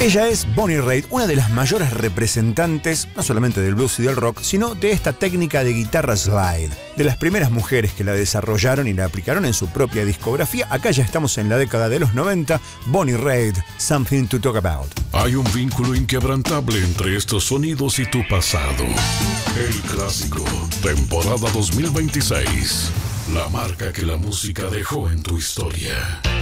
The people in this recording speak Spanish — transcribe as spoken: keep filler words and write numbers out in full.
Ella es Bonnie Raitt, una de las mayores representantes, no solamente del blues y del rock, sino de esta técnica de guitarra slide. De las primeras mujeres que la desarrollaron y la aplicaron en su propia discografía. Acá ya estamos en la década de los noventa. Bonnie Raitt, Something to Talk About. Hay un vínculo inquebrantable entre estos sonidos y tu pasado. El clásico, temporada dos mil veintiséis. La marca que la música dejó en tu historia.